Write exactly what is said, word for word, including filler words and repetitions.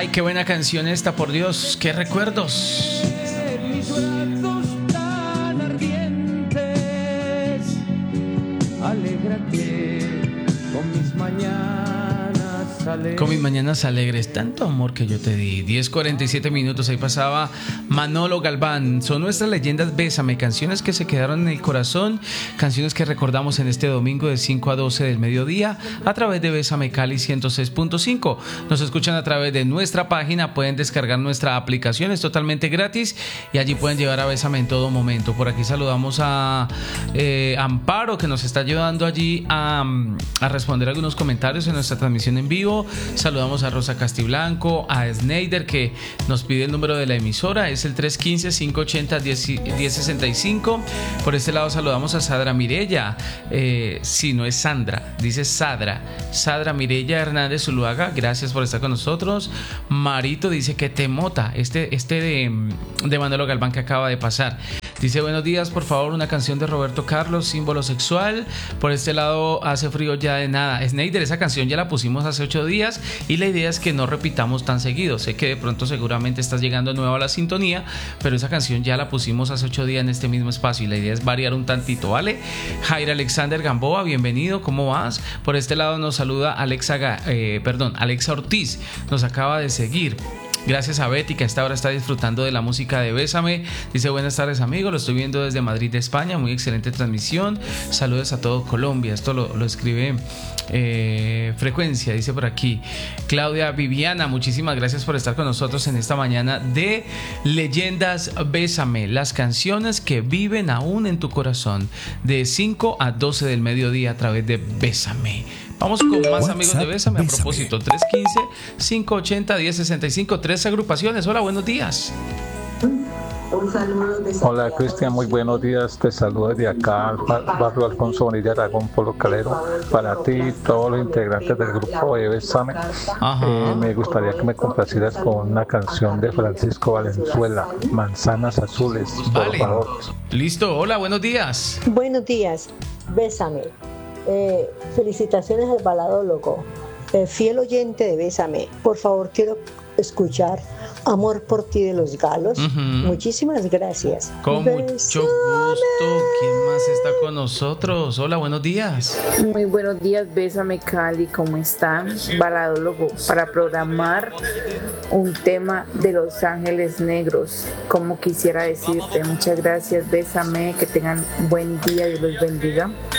Ay, qué buena canción esta, por Dios, qué recuerdos. Mis brazos tan ardientes, alégrate con mis mañanas alegres. Con mis mañanas alegres, tanto amor que yo te di. Diez cuarenta y siete minutos, ahí pasaba Manolo Galván. Son nuestras leyendas Bésame, canciones que se quedaron en el corazón, canciones que recordamos en este domingo de cinco a doce del mediodía a través de Bésame Cali ciento seis punto cinco. Nos escuchan a través de nuestra página, pueden descargar nuestra aplicación, es totalmente gratis y allí pueden llevar a Bésame en todo momento. Por aquí saludamos a eh, Amparo, que nos está ayudando allí a, a responder algunos comentarios en nuestra transmisión en vivo. Saludamos a Rosa Castiblanco, a Sneider, que nos pide el número de la emisora, es el tres uno cinco, cinco ocho cero, uno cero seis cinco. Por este lado saludamos a Sadra Mirella, eh, si no es Sandra, dice Sadra Sadra Mirella Hernández Zuluaga, gracias por estar con nosotros. Marito dice que Temota, este, este de, de Manolo Galván que acaba de pasar. Dice, buenos días, por favor, una canción de Roberto Carlos, Símbolo Sexual. Por este lado, hace frío ya de nada. Sneider, esa canción ya la pusimos hace ocho días y la idea es que no repitamos tan seguido. Sé que de pronto seguramente estás llegando nuevo a la sintonía, pero esa canción ya la pusimos hace ocho días en este mismo espacio y la idea es variar un tantito, ¿vale? Jair Alexander Gamboa, bienvenido, ¿cómo vas? Por este lado nos saluda Alexa, eh, perdón, Alexa Ortiz, nos acaba de seguir. Gracias a Betty, que a esta hora está disfrutando de la música de Bésame. Dice, buenas tardes, amigos, lo estoy viendo desde Madrid, España. Muy excelente transmisión. Saludos a todo Colombia. Esto lo, lo escribe eh, Frecuencia, dice por aquí. Claudia Viviana, muchísimas gracias por estar con nosotros en esta mañana de Leyendas Bésame. Las canciones que viven aún en tu corazón. De cinco a doce del mediodía a través de Bésame. Vamos con más WhatsApp, amigos de Bésame. A propósito, tres uno cinco, cinco ocho cero, uno cero seis cinco, tres agrupaciones. Hola, buenos días. Un saludo de Hola, Cristian, muy buenos días. Te saludo desde acá, barrio Alfonso Bonilla, Aragón, Polo Calero. Para ti y todos los integrantes del grupo de Bésame, eh, me gustaría que me complacieras con una canción de Francisco Valenzuela, Manzanas Azules, por vale. favor. Listo, hola, buenos días. Buenos días, Bésame. Eh, felicitaciones al baladólogo, eh, fiel oyente de Bésame. Por favor, quiero escuchar Amor por ti de los Galos. Uh-huh. Muchísimas gracias. Con Bésame. Mucho gusto. ¿Quién más está con nosotros? Hola, buenos días. Muy buenos días, Bésame Cali, ¿cómo están? Baladólogo, para programar un tema de Los Ángeles Negros. Como quisiera decirte, muchas gracias, Bésame, que tengan buen día, Dios los bendiga.